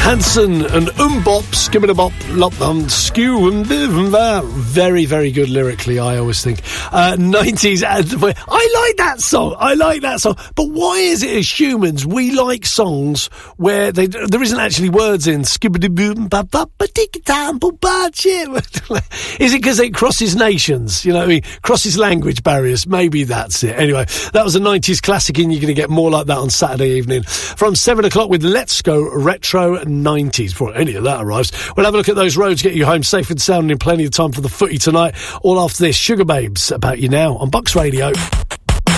Hanson and Bop, Skibbity-Bop, Lop, Skew and very, very good lyrically, I always think. 90s, I like that song. But why is it as humans, we like songs where there isn't actually words in? Is it because it crosses nations? You know what I mean? Crosses language barriers. Maybe that's it. Anyway, that was a 90s classic, and you're going to get more like that on Saturday evening from 7 o'clock with Let's Go Retro 90s. Before any of that arrives, we'll have a look at those roads, get you home safe and sound in plenty of time for the footy tonight. All after this, Sugar Babes, About You Now on Bucks Radio.